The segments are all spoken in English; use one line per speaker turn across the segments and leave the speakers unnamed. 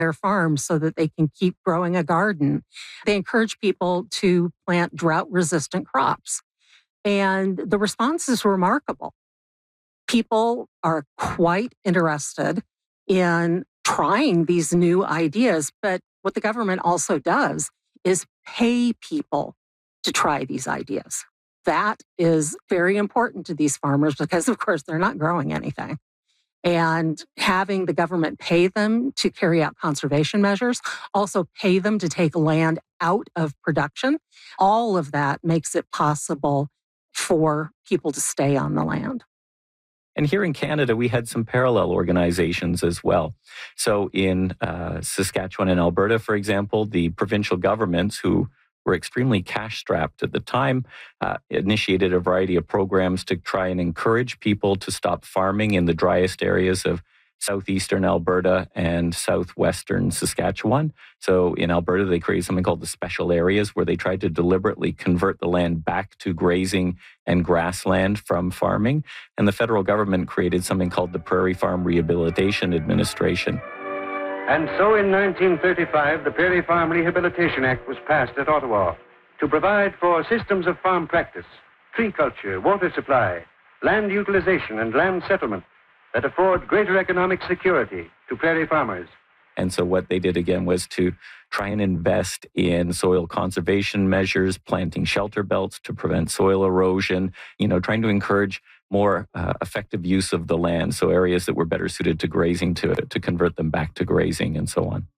their farms so that they can keep growing a garden. They encourage people to plant drought-resistant crops. And the response is remarkable. People are quite interested in trying these new ideas, but what the government also does is pay people to try these ideas. That is very important to these farmers because, of course, they're not growing anything. And having the government pay them to carry out conservation measures, also pay them to take land out of production, all of that makes it possible for people to stay on the land.
And here in Canada, we had some parallel organizations as well. So in Saskatchewan and Alberta, for example, the provincial governments, who were extremely cash-strapped at the time, initiated a variety of programs to try and encourage people to stop farming in the driest areas of southeastern Alberta and southwestern Saskatchewan. So in Alberta, they created something called the special areas, where they tried to deliberately convert the land back to grazing and grassland from farming. And the federal government created something called the Prairie Farm Rehabilitation Administration.
And so in 1935, the Prairie Farm Rehabilitation Act was passed at Ottawa to provide for systems of farm practice, tree culture, water supply, land utilization, and land settlement that afford greater economic security to prairie farmers.
And so what they did again was to try and invest in soil conservation measures, planting shelter belts to prevent soil erosion, trying to encourage more effective use of the land. So areas that were better suited to grazing to convert them back to grazing and so on.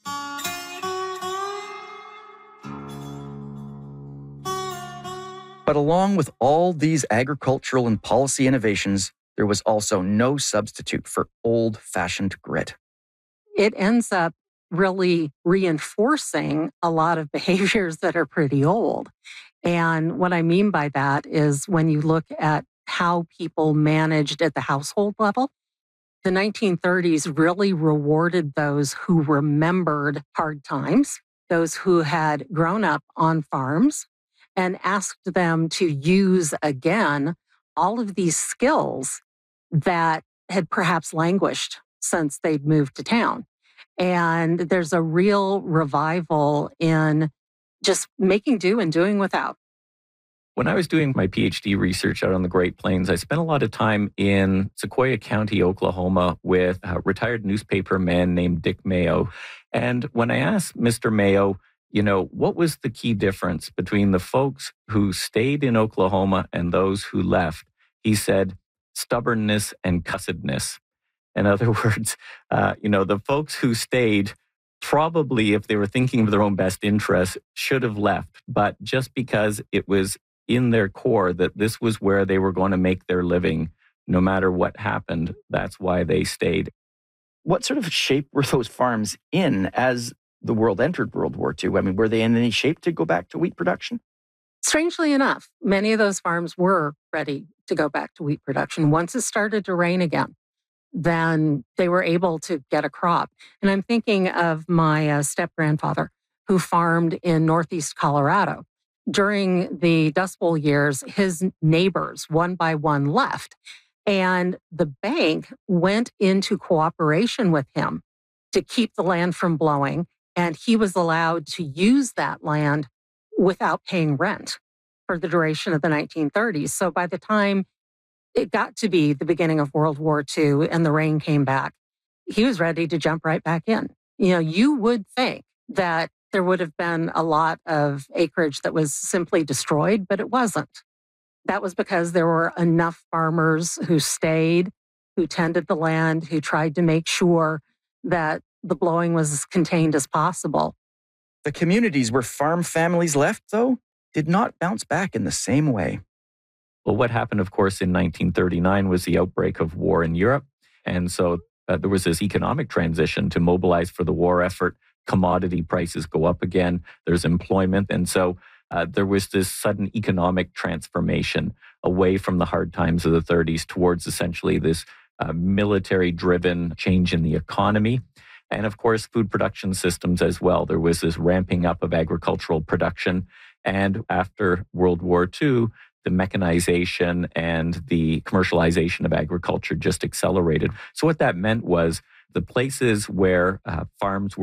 But along with all these agricultural and policy innovations, there was also no substitute for old-fashioned grit.
It ends up really reinforcing a lot of behaviors that are pretty old. And what I mean by that is when you look at how people managed at the household level, the 1930s really rewarded those who remembered hard times, those who had grown up on farms, and asked them to use again all of these skills that had perhaps languished since they'd moved to town. And there's a real revival in just making do and doing without.
When I was doing my PhD research out on the Great Plains, I spent a lot of time in Sequoyah County, Oklahoma, with a retired newspaper man named Dick Mayo. And when I asked Mr. Mayo, what was the key difference between the folks who stayed in Oklahoma and those who left, he said, stubbornness and cussedness. In other words, the folks who stayed probably, if they were thinking of their own best interests, should have left. But just because it was in their core that this was where they were going to make their living, no matter what happened, that's why they stayed.
What sort of shape were those farms in as the world entered World War II? I mean, were they in any shape to go back to wheat production?
Strangely enough, many of those farms were ready to go back to wheat production. Once it started to rain again, then they were able to get a crop. And I'm thinking of my step-grandfather who farmed in Northeast Colorado. During the Dust Bowl years, his neighbors, one by one, left. And the bank went into cooperation with him to keep the land from blowing. And he was allowed to use that land without paying rent for the duration of the 1930s. So by the time it got to be the beginning of World War II and the rain came back, he was ready to jump right back in. You would think that there would have been a lot of acreage that was simply destroyed, but it wasn't. That was because there were enough farmers who stayed, who tended the land, who tried to make sure that the blowing was as contained as possible.
The communities where farm families left, though, did not bounce back in the same way.
Well, what happened, of course, in 1939 was the outbreak of war in Europe. And so there was this economic transition to mobilize for the war effort. Commodity prices go up again. There's employment. And so there was this sudden economic transformation away from the hard times of the 30s towards essentially this military-driven change in the economy. And of course, food production systems as well. There was this ramping up of agricultural production. And after World War II, the mechanization and the commercialization of agriculture just accelerated. So what that meant was the places where farms were